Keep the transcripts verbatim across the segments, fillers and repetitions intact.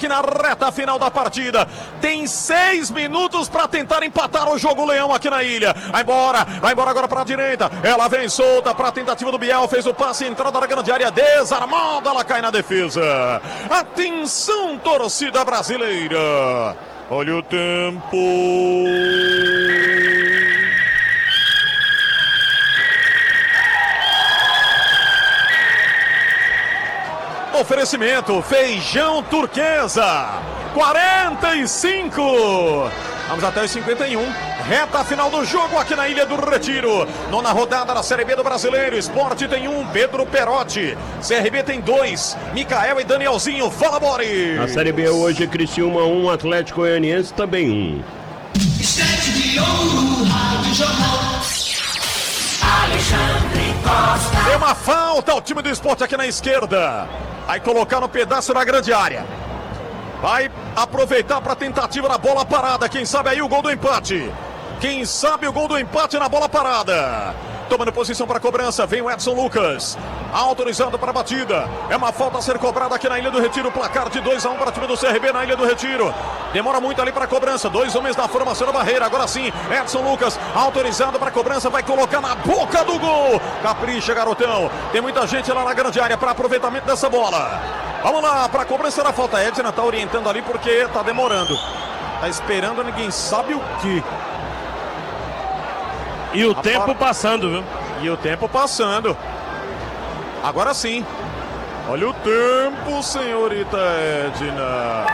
aqui na reta final da partida. Tem seis minutos para tentar empatar o jogo, Leão, aqui na ilha. Vai embora, vai embora agora para a direita. Ela vem solta para a tentativa do Biel. Fez o passe, entrada da grande área, desarmada. Ela cai na defesa. Atenção, torcida brasileira. Olha o tempo. Oferecimento Feijão Turquesa, quarenta e cinco. Vamos até os cinquenta e um. Reta final do jogo aqui na Ilha do Retiro. Nona rodada da Série B do Brasileiro. Sport tem um, Pedro Perotti. C R B tem dois, Micael e Danielzinho. Fala, Boris. A Série B hoje, Criciúma um, Atlético Goianiense também um. Estante de ouro, Rádio Jornal. Alexandre Costa. Tem uma falta ao time do Sport aqui na esquerda. Vai colocar no pedaço da grande área. Vai aproveitar para a tentativa da bola parada. Quem sabe aí o gol do empate. Quem sabe o gol do empate na bola parada. Tomando posição para a cobrança. Vem o Edson Lucas. Autorizado para a batida. É uma falta a ser cobrada aqui na Ilha do Retiro. Placar de dois a um para o time do C R B na Ilha do Retiro. Demora muito ali para a cobrança. Dois homens na formação da barreira. Agora sim, Edson Lucas. Autorizado para a cobrança. Vai colocar na boca do gol. Capricha, garotão. Tem muita gente lá na grande área para aproveitamento dessa bola. Vamos lá, para a cobrança da falta. Edna está orientando ali porque está demorando. Está esperando, ninguém sabe o que. E o a tempo par... passando, viu? E o tempo passando. Agora sim. Olha o tempo, senhorita Edna.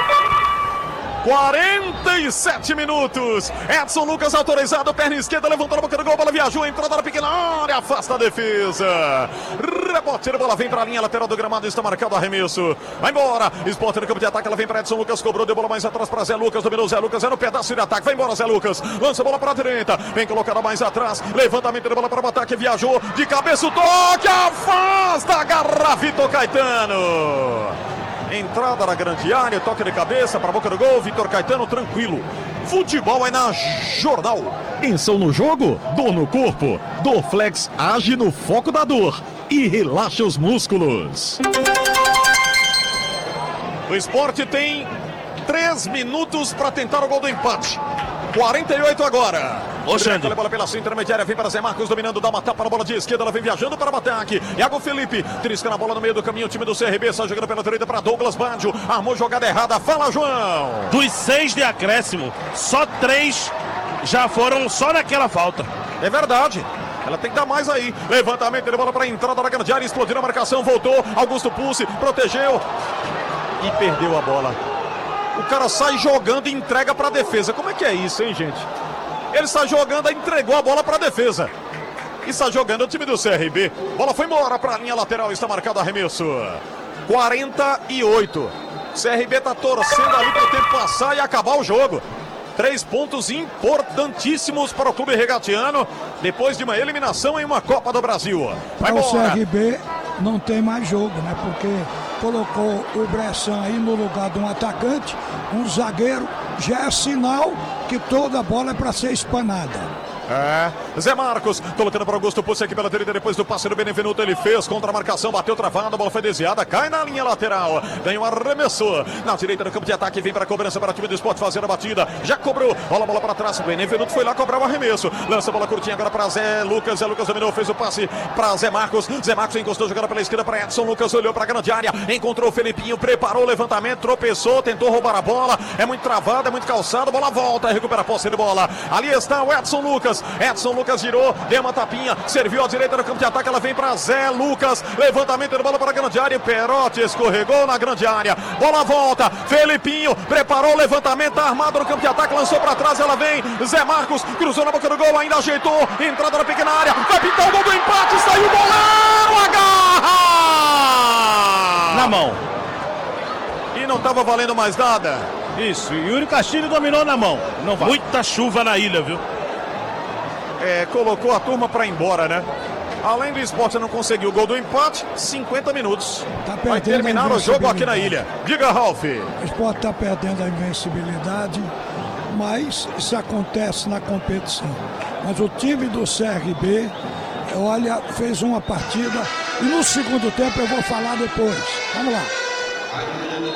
quarenta e sete minutos. Edson Lucas autorizado, perna esquerda, levantou a boca do gol, bola viajou, entrada na pequena área, afasta a defesa. Rebote, a bola vem para a linha lateral do gramado, está marcado o arremesso. Vai embora, Sport no campo de ataque, ela vem para Edson Lucas, cobrou, deu bola mais atrás para Zé Lucas, dominou Zé Lucas, é no pedaço de ataque, vai embora Zé Lucas, lança a bola para a direita, vem colocada mais atrás, levantamento de bola para o ataque, viajou, de cabeça o toque, afasta, agarra Vitor Caetano. Entrada na grande área, toque de cabeça para a boca do gol, Vitor Caetano tranquilo. Futebol é na Jornal. Tensão no jogo? Dor no corpo? Dorflex age no foco da dor e relaxa os músculos. O Sport tem três minutos para tentar o gol do empate. quarenta e oito agora. Ô, Xande. A bola pela sua intermediária, vem para Zé Marcos dominando, dá uma tapa na bola de esquerda, ela vem viajando para o ataque. Iago Felipe, trisca na bola no meio do caminho, o time do C R B, só jogando pela direita para Douglas Baggio, armou jogada errada, fala João. Dos seis de acréscimo, só três já foram só naquela falta. É verdade. Ela tem que dar mais aí. Levantamento de bola para a entrada da grande área, explodiu a marcação, voltou, Augusto Pulse, protegeu e perdeu a bola. O cara sai jogando e entrega para a defesa. Como é que é isso, hein, gente? Ele está jogando e entregou a bola para a defesa. E está jogando o time do C R B. Bola foi embora para a linha lateral. Está marcado o arremesso. quarenta e oito. C R B está torcendo ali para o tempo passar e acabar o jogo. Três pontos importantíssimos para o clube regatiano. Depois de uma eliminação em uma Copa do Brasil. Vai embora. O C R B não tem mais jogo, né? Porque colocou o Bressan aí no lugar de um atacante, um zagueiro, já é sinal que toda bola é para ser espanada. É, Zé Marcos, colocando para Augusto Pucci aqui pela direita, depois do passe do Benevenuto, ele fez contra a marcação, bateu travada, a bola foi desviada, cai na linha lateral, ganhou, arremessou, na direita do campo de ataque, vem para a cobrança para o time do Sport fazer a batida, já cobrou, rola a bola para trás, o Benevenuto foi lá cobrar o arremesso, lança a bola curtinha agora para Zé Lucas, Zé Lucas dominou, fez o passe para Zé Marcos, Zé Marcos encostou, jogando pela esquerda para Edson Lucas, olhou para a grande área, encontrou o Felipinho, preparou o levantamento, tropeçou, tentou roubar a bola, é muito travada, é muito calçada, bola volta, recupera a posse de bola, ali está o Edson Lucas, Edson Lucas girou, deu uma tapinha, serviu à direita no campo de ataque, ela vem para Zé Lucas, levantamento de bola para a grande área, Perotti escorregou na grande área, bola volta, Felipinho preparou o levantamento, tá armado no campo de ataque, lançou para trás, ela vem, Zé Marcos cruzou na boca do gol, ainda ajeitou, entrada na pequena área, vai pintar o gol do empate, saiu o goleiro, agarra! Na mão. E não estava valendo mais nada. Isso, e Yuri Castilho dominou na mão. Não vai. Muita chuva na ilha, viu? É, colocou a turma para ir embora, né? Além do Sport não conseguiu o gol do empate, cinquenta minutos. Tá Vai terminar o jogo aqui na ilha. Diga, Ralf. O Sport está perdendo a invencibilidade, mas isso acontece na competição. Mas o time do C R B, olha, fez uma partida e no segundo tempo eu vou falar depois. Vamos lá.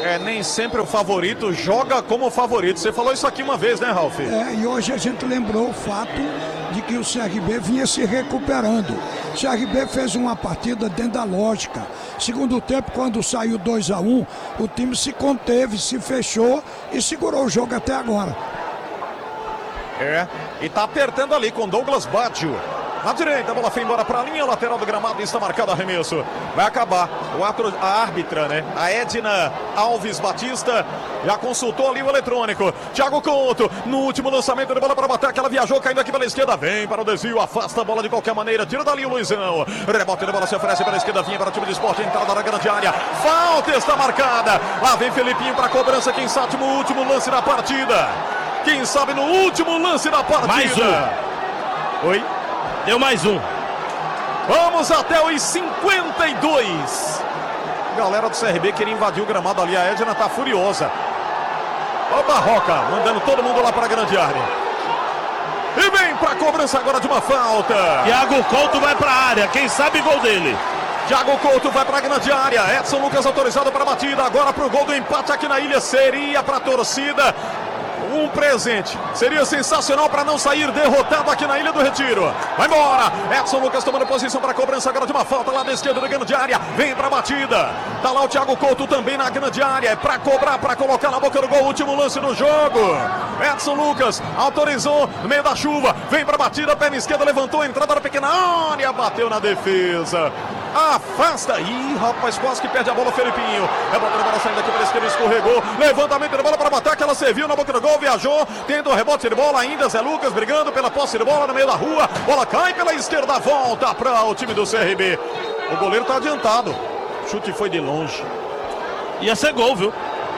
É, nem sempre o favorito joga como favorito. Você falou isso aqui uma vez, né, Ralf? É, e hoje a gente lembrou o fato de que o C R B vinha se recuperando. O C R B fez uma partida dentro da lógica. Segundo tempo, quando saiu dois a um, o time se conteve, se fechou e segurou o jogo até agora. É, e tá apertando ali com Douglas Baggio. Na direita, a bola foi embora para a linha lateral do gramado e está marcado arremesso. Vai acabar. O atro, a árbitra, né? A Edna Alves Batista já consultou ali o eletrônico. Thiago Couto, no último lançamento de bola para bater, que ela viajou, caindo aqui pela esquerda. Vem para o desvio, afasta a bola de qualquer maneira. Tira dali o Luizão. Rebote de bola se oferece pela esquerda, vinha para o time de Esporte, entrada na grande área. Falta está marcada. Lá vem Felipinho para a cobrança. Quem sabe no último lance da partida. Quem sabe no último lance da partida. Mais um. Oi? Deu mais um. Vamos até os cinquenta e dois. Galera do C R B queria invadir o gramado ali. A Edna tá furiosa. Ó o Barroca, mandando todo mundo lá para a grande área. E vem para a cobrança agora de uma falta. Thiago Couto vai para a área. Quem sabe gol dele. Thiago Couto vai para a grande área. Edson Lucas autorizado para a batida. Agora para o gol do empate aqui na ilha. Seria para a torcida um presente. Seria sensacional para não sair derrotado aqui na Ilha do Retiro. Vai embora. Edson Lucas tomando posição para a cobrança agora de uma falta lá da esquerda da grande área. Vem para a batida. Tá lá o Thiago Couto também na grande área. É para cobrar, para colocar na boca do gol. Último lance do jogo. Edson Lucas autorizou no meio da chuva. Vem para a batida. Perna esquerda levantou. A entrada da pequena área. Bateu na defesa. Afasta. Ih, rapaz, quase que perde a bola, Felipinho. É bola, a bola saindo aqui pela esquerda, escorregou. Levantamento de bola para bater, que ela serviu na boca do gol, viajou. Tendo o rebote de bola ainda, Zé Lucas brigando pela posse de bola no meio da rua. Bola cai pela esquerda, volta para o time do C R B. O goleiro tá adiantado. O chute foi de longe. Ia ser gol, viu?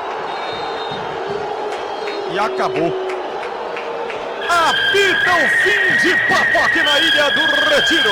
E acabou. Apita o fim de papo aqui na Ilha do Retiro.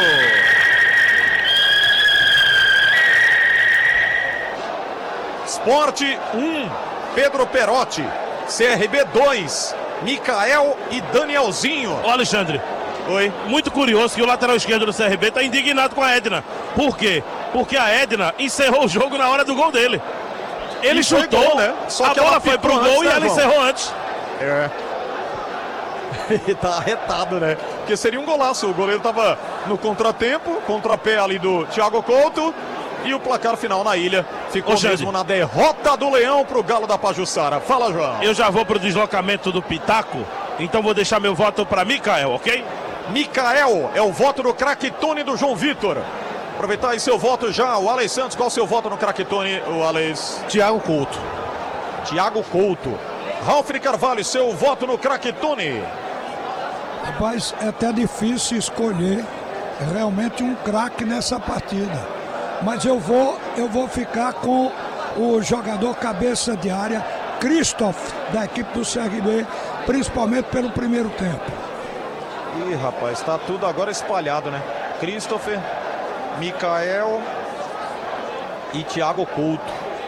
Esporte um, Pedro Perotti. C R B dois, Micael e Danielzinho. Ô Alexandre. Oi. Muito curioso que o lateral esquerdo do C R B está indignado com a Edna. Por quê? Porque a Edna encerrou o jogo na hora do gol dele. Ele Isso chutou, gol, né? Só a que bola foi pro antes, gol, né, e ela João? encerrou antes. É. Ele tá arretado, né? Porque seria um golaço. O goleiro tava no contratempo, contrapé ali do Thiago Couto. E o placar final na ilha ficou Ô, Xande, mesmo na derrota do Leão pro Galo da Pajuçara. Fala, João. Eu já vou pro deslocamento do Pitaco, então vou deixar meu voto para Micael, ok? Micael é o voto do craque Tony do João Vitor. Aproveitar aí seu voto já. O Alex Santos, qual o seu voto no craque Tony, o Alex? Thiago Couto. Thiago Couto. Ralf de Carvalho, seu voto no craque Tony. Rapaz, é até difícil escolher realmente um craque nessa partida. Mas eu vou, eu vou ficar com o jogador cabeça de área, Christoph, da equipe do C R B, principalmente pelo primeiro tempo. Ih, rapaz, tá tudo agora espalhado, né? Christopher, Micael e Thiago Couto.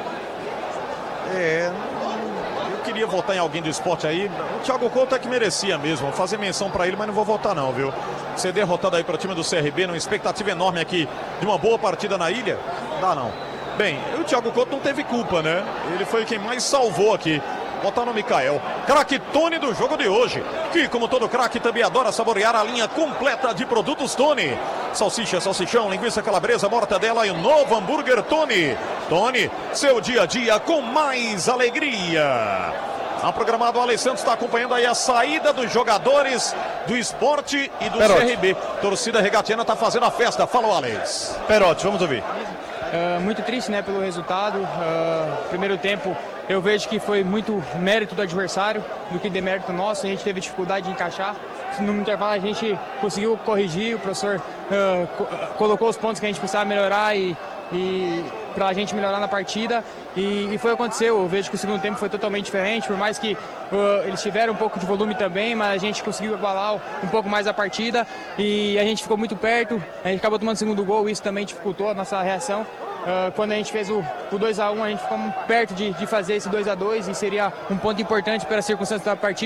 É, eu queria votar em alguém do esporte aí. O Thiago Couto é que merecia mesmo. Vou fazer menção pra ele, mas não vou votar não, viu? Ser derrotado aí para o time do C R B, numa expectativa enorme aqui de uma boa partida na ilha, dá não. Bem, o Thiago Couto não teve culpa, né? Ele foi quem mais salvou aqui. Botar no Micael. Craque Tony do jogo de hoje, que como todo craque também adora saborear a linha completa de produtos Tony. Salsicha, salsichão, linguiça calabresa, mortadela e o novo hambúrguer Tony. Tony, seu dia a dia com mais alegria. A programado, o Alex Santos está acompanhando aí a saída dos jogadores do esporte e do Perotti. C R B. Torcida regatiana está fazendo a festa. Fala, o Alex. Perotti, vamos ouvir. Uh, muito triste, né, pelo resultado. Uh, primeiro tempo eu vejo que foi muito mérito do adversário do que demérito nosso. A gente teve dificuldade de encaixar. No intervalo a gente conseguiu corrigir. O professor uh, co colocou os pontos que a gente precisava melhorar e, e para a gente melhorar na partida. E, e foi o que aconteceu. Eu vejo que o segundo tempo foi totalmente diferente. Por mais que uh, eles tiveram um pouco de volume também, mas a gente conseguiu igualar um pouco mais a partida. E a gente ficou muito perto. A gente acabou tomando o segundo gol. Isso também dificultou a nossa reação. Uh, quando a gente fez o, o dois a um, a gente ficou perto de, de fazer esse dois a dois e seria um ponto importante para a circunstância da partida.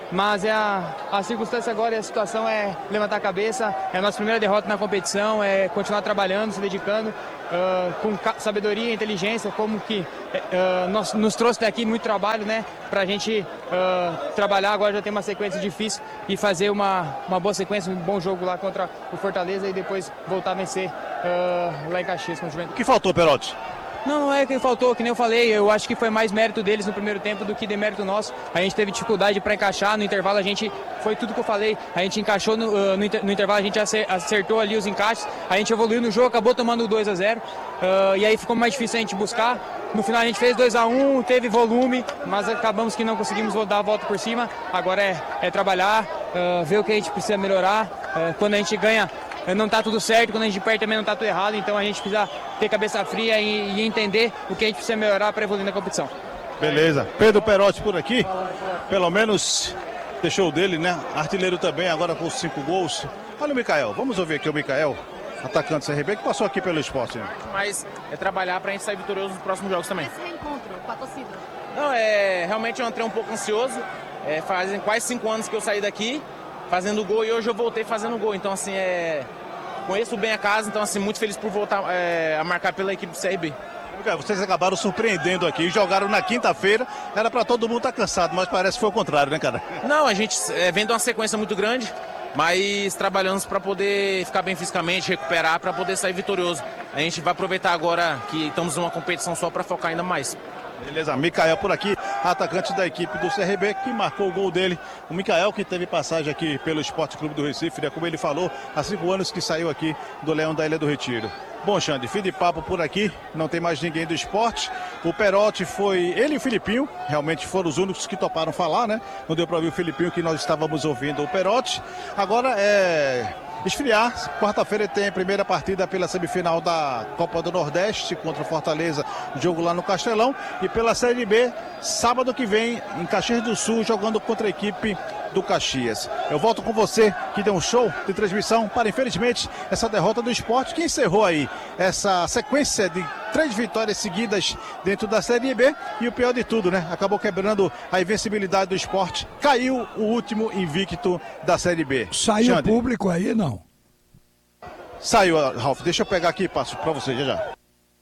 mas é a, a circunstância agora e a situação é levantar a cabeça, é a nossa primeira derrota na competição, é continuar trabalhando, se dedicando, uh, com sabedoria e inteligência, como que uh, nós, nos trouxe até aqui muito trabalho, né, pra gente uh, trabalhar, agora já tem uma sequência difícil e fazer uma, uma boa sequência, um bom jogo lá contra o Fortaleza e depois voltar a vencer uh, lá em Caxias com o Juventude. O que faltou, Perotti? Não, não é que faltou, que nem eu falei, eu acho que foi mais mérito deles no primeiro tempo do que demérito nosso. A gente teve dificuldade para encaixar, no intervalo a gente, foi tudo que eu falei, a gente encaixou no, uh, no, inter, no intervalo, a gente acertou ali os encaixes, a gente evoluiu no jogo, acabou tomando dois a zero, uh, e aí ficou mais difícil a gente buscar. No final a gente fez dois a um, teve volume, mas acabamos que não conseguimos dar a volta por cima. Agora é, é trabalhar, uh, ver o que a gente precisa melhorar, uh, quando a gente ganha não está tudo certo, quando a gente perde também não está tudo errado, então a gente precisa ter cabeça fria e, e entender o que a gente precisa melhorar para evoluir na competição. Beleza. Pedro Perotti por aqui, pelo menos deixou dele, né? Artilheiro também, agora com cinco gols. Olha o Mikael, vamos ouvir aqui o Mikael, atacante do C R B, que passou aqui pelo esporte. Né? Mas é trabalhar para a gente sair vitorioso nos próximos jogos também. Esse reencontro com a torcida? Não, é, realmente eu entrei um pouco ansioso, é, fazem quase cinco anos que eu saí daqui, fazendo gol, e hoje eu voltei fazendo gol, então assim, é... conheço bem a casa, então assim, muito feliz por voltar é, a marcar pela equipe do C R B. Vocês acabaram surpreendendo aqui, jogaram na quinta-feira, era pra todo mundo estar tá cansado, mas parece que foi o contrário, né, cara? Não, a gente é, vem de uma sequência muito grande, mas trabalhamos para poder ficar bem fisicamente, recuperar, para poder sair vitorioso. A gente vai aproveitar agora que estamos numa competição só para focar ainda mais. Beleza, Mikael por aqui, atacante da equipe do C R B, que marcou o gol dele. O Mikael, que teve passagem aqui pelo Esporte Clube do Recife, né, como ele falou, há cinco anos que saiu aqui do Leão da Ilha do Retiro. Bom, Xande, fim de papo por aqui, não tem mais ninguém do esporte. O Perotti foi, ele e o Filipinho, realmente foram os únicos que toparam falar, né? Não deu para ouvir o Filipinho, que nós estávamos ouvindo o Perotti. Agora é... esfriar, quarta-feira tem a primeira partida pela semifinal da Copa do Nordeste contra o Fortaleza, jogo lá no Castelão, e pela Série B, sábado que vem, em Caxias do Sul, jogando contra a equipe do Caxias. Eu volto com você, que deu um show de transmissão para, infelizmente, essa derrota do esporte, que encerrou aí essa sequência de três vitórias seguidas dentro da Série B, e o pior de tudo, né? Acabou quebrando a invencibilidade do esporte, caiu o último invicto da Série B. Saiu o público aí, não? Saiu, Ralf. Deixa eu pegar aqui e passo para você já já.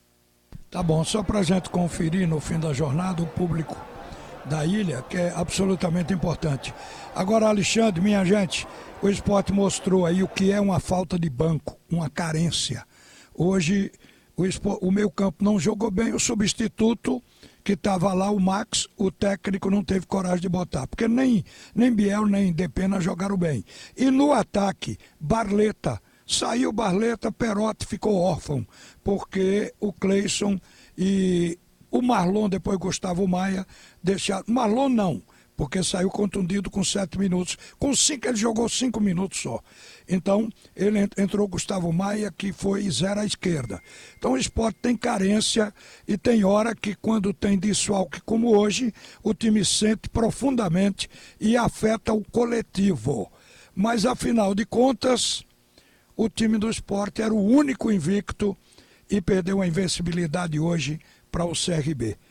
Tá bom, só pra gente conferir no fim da jornada o público da ilha, que é absolutamente importante. Agora, Alexandre, minha gente, o esporte mostrou aí o que é uma falta de banco, uma carência. Hoje, o, esporte, o meio campo não jogou bem, o substituto que estava lá, o Max, o técnico não teve coragem de botar, porque nem, nem Biel, nem Depena jogaram bem. E no ataque, Barleta, saiu Barleta, Perotti ficou órfão, porque o Cleison e o Marlon, depois Gustavo Maia, deixaram... Marlon não, porque saiu contundido com sete minutos. Com cinco, ele jogou cinco minutos só. Então, ele entrou Gustavo Maia, que foi zero à esquerda. Então, o esporte tem carência e tem hora que, quando tem desfalque como hoje, o time sente profundamente e afeta o coletivo. Mas, afinal de contas, o time do esporte era o único invicto e perdeu a invencibilidade hoje para o C R B.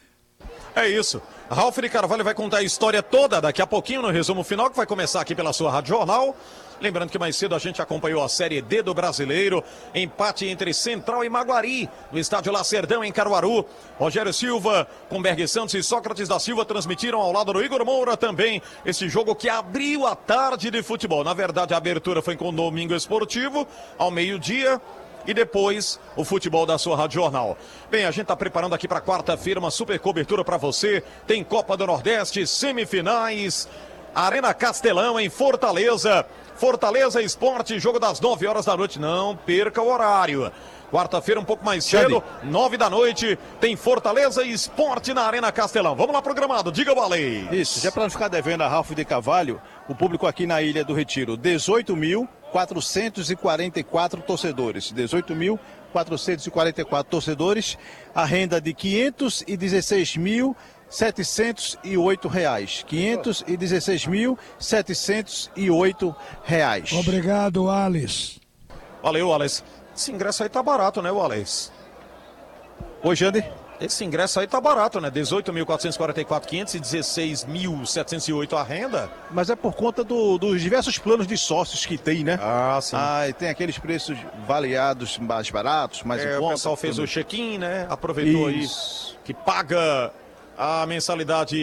É isso. Ralf de Carvalho vai contar a história toda daqui a pouquinho no resumo final, que vai começar aqui pela sua Rádio Jornal. Lembrando que mais cedo a gente acompanhou a Série D do Brasileiro, empate entre Central e Maguari, no estádio Lacerdão, em Caruaru. Rogério Silva, com Berg Santos e Sócrates da Silva transmitiram ao lado do Igor Moura também esse jogo que abriu a tarde de futebol. Na verdade, a abertura foi com o Domingo Esportivo, ao meio-dia. E depois o futebol da sua Rádio Jornal. Bem, a gente está preparando aqui para quarta-feira uma super cobertura para você. Tem Copa do Nordeste, semifinais, Arena Castelão em Fortaleza. Fortaleza Esporte, jogo das nove horas da noite. Não perca o horário. Quarta-feira um pouco mais cedo, nove da noite, tem Fortaleza e Esporte na Arena Castelão. Vamos lá, programado, diga o Ale. Isso, já para não ficar devendo a Ralf de Carvalho, o público aqui na Ilha do Retiro, dezoito mil quatrocentos e quarenta e quatro torcedores, dezoito mil quatrocentos e quarenta e quatro torcedores, a renda de quinhentos e dezesseis mil setecentos e oito reais, quinhentos e dezesseis mil setecentos e oito reais. Obrigado, Alex. Valeu, Alex. Esse ingresso aí tá barato, né, Alex? Oi, Jandy. Esse ingresso aí tá barato, né? dezoito mil quatrocentos e quarenta e quatro reais e quinhentos e dezesseis mil setecentos e oito a renda. Mas é por conta do- dos diversos planos de sócios que tem, né? Ah, sim. Ah, e tem aqueles preços variados, mais baratos, mais em É, conta. o pessoal fez tudo. o check-in, né? Aproveitou Isso. aí que paga a mensalidade